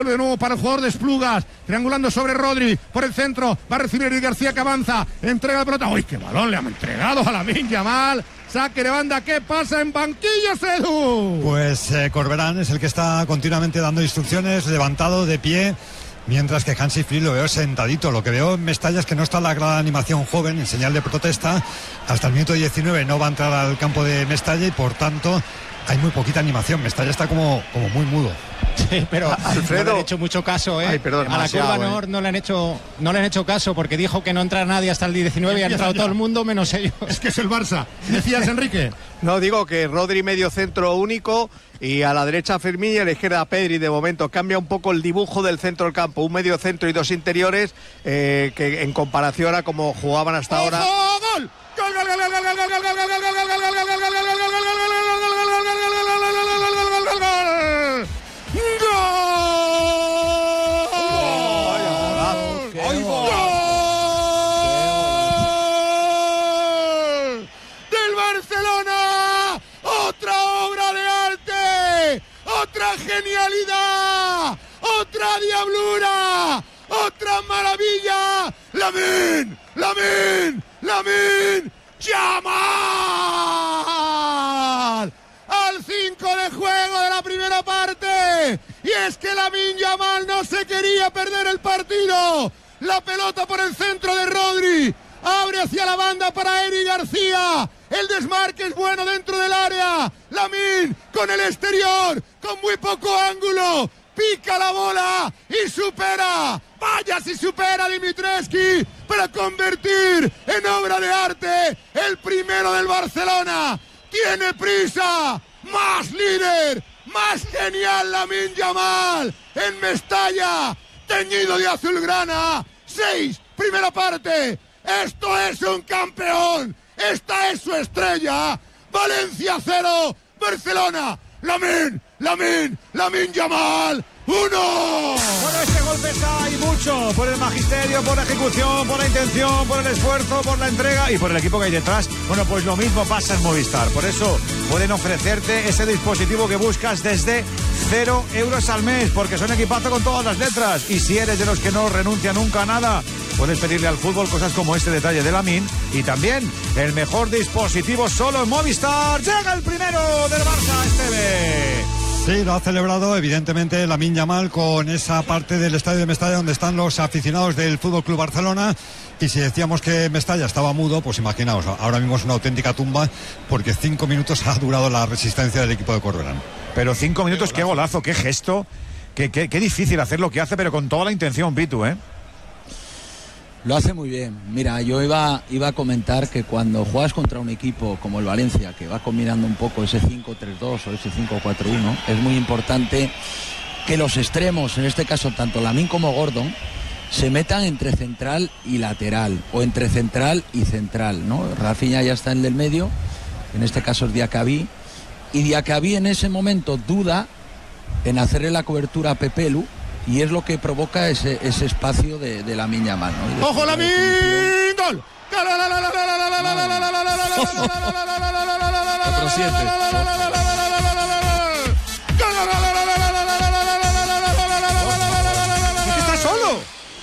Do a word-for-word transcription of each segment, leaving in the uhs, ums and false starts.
De nuevo para el jugador de Esplugas, triangulando sobre Rodri, por el centro, va a recibir Eric García que avanza, entrega la pelota, ¡uy, qué balón le han entregado a Lamine Yamal! Saque de banda, ¿qué pasa en banquillos, Edu? Pues eh, Corberán es el que está continuamente dando instrucciones, levantado de pie, mientras que Hansi Flick lo veo sentadito. Lo que veo en Mestalla es que no está la gran animación joven, en señal de protesta. Hasta el minuto diecinueve no va a entrar al campo de Mestalla y por tanto hay muy poquita animación. Mestalla está como, como muy mudo. Sí, pero Alfredo, no le han hecho mucho caso, ¿eh? Ay, perdón, a la curva eh. Nord no le han hecho no le han hecho caso porque dijo que no entra nadie hasta el diecinueve y ha entrado todo el mundo menos ellos. Es que es el Barça. ¿Decías, Enrique? No, digo que Rodri medio centro único y a la derecha Fermín y a la izquierda Pedri. De momento cambia un poco el dibujo del centro del campo, un medio centro y dos interiores eh, que en comparación a como jugaban hasta ahora. ¡Gol! ¡Gol, gol, gol, gol, gol, gol, gol, gol, gol, gol, gol, gol, gol, gol, genialidad, otra diablura, otra maravilla. Lamine, Lamine, Lamine Yamal al cinco de juego de la primera parte. Y es que Lamine Yamal no se quería perder el partido. La pelota por el centro de Rodri, abre hacia la banda para Eric García. El desmarque es bueno dentro del área. Lamine con el exterior, con muy poco ángulo, pica la bola y supera. Vaya si supera Dimitrescu para convertir en obra de arte el primero del Barcelona. Tiene prisa, más líder, más genial Lamine Yamal en Mestalla, teñido de azulgrana. Seis, primera parte. Esto es un campeón. Esta es su estrella. Valencia cero, Barcelona. Lamine, Lamine, Lamine Yamal uno. Bueno, este gol pesa y mucho por el magisterio, por la ejecución, por la intención, por el esfuerzo, por la entrega y por el equipo que hay detrás. Bueno, pues lo mismo pasa en Movistar. Por eso pueden ofrecerte ese dispositivo que buscas desde cero euros al mes, porque son equipazo con todas las letras. Y si eres de los que no renuncia nunca a nada, puedes pedirle al fútbol cosas como este detalle de Lamine y también el mejor dispositivo solo en Movistar. Llega el primero del Barça, Esteve. Sí, lo ha celebrado evidentemente Lamine Yamal con esa parte del estadio de Mestalla donde están los aficionados del F C Barcelona. Y si decíamos que Mestalla estaba mudo, pues imaginaos, ahora mismo es una auténtica tumba porque cinco minutos ha durado la resistencia del equipo de Corberán. Pero cinco minutos, qué golazo, qué gesto, qué, qué, qué difícil hacer lo que hace, pero con toda la intención, Pitu, ¿eh? Lo hace muy bien. Mira, yo iba, iba a comentar que cuando juegas contra un equipo como el Valencia, que va combinando un poco ese cinco tres dos o ese cinco cuatro uno, es muy importante que los extremos, en este caso tanto Lamine como Gordon, se metan entre central y lateral, o entre central y central, ¿no? Rafinha ya está en el medio, en este caso es Diacabí, y Diacabí en ese momento duda en hacerle la cobertura a Pepelu, y es lo que provoca ese, ese espacio de, de Lamine Yamal, ¿no? ¡Ojo, Lamine! ¡Gol! Otro siete. ¿Es que está solo?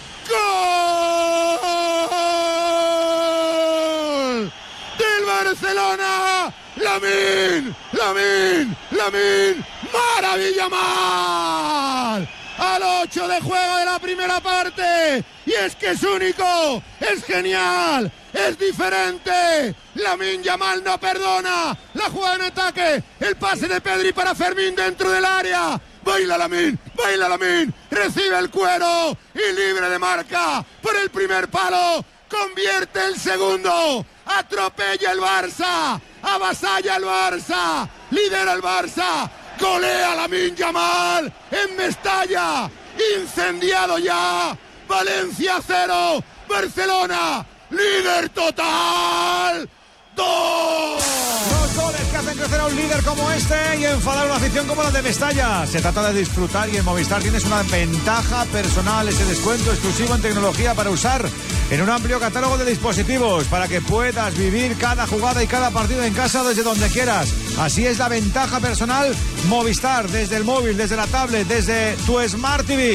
¡Gol! ¡Del Barcelona! ¡Lamine! ¡Lamine! ¡Lamine! ¡Maravilla mal! Al ocho de juego de la primera parte. Y es que es único, es genial, es diferente. Lamine Yamal no perdona. La jugada en ataque, el pase de Pedri para Fermín dentro del área. Baila Lamine, baila Lamine, recibe el cuero y libre de marca por el primer palo. Convierte el segundo, atropella el Barça, avasalla el Barça, lidera el Barça. Golea Lamine Yamal en Mestalla, incendiado ya. Valencia cero, Barcelona líder total. ¡Dos! Dos goles que hacen crecer a un líder como este y enfadar a una afición como la de Mestalla. Se trata de disfrutar y en Movistar tienes una ventaja personal, ese descuento exclusivo en tecnología para usar en un amplio catálogo de dispositivos para que puedas vivir cada jugada y cada partido en casa desde donde quieras. Así es la ventaja personal Movistar, desde el móvil, desde la tablet, desde tu Smart T V.